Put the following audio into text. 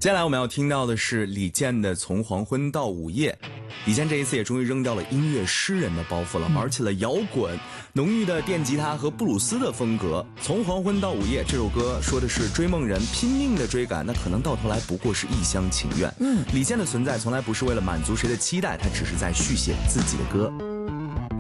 接下来我们要听到的是李健的《从黄昏到午夜》。李健这一次也终于扔掉了音乐诗人的包袱了，玩起了摇滚，浓郁的电吉他和布鲁斯的风格。从黄昏到午夜这首歌说的是追梦人拼命的追赶，那可能到头来不过是一厢情愿。李健的存在从来不是为了满足谁的期待，他只是在续写自己的歌。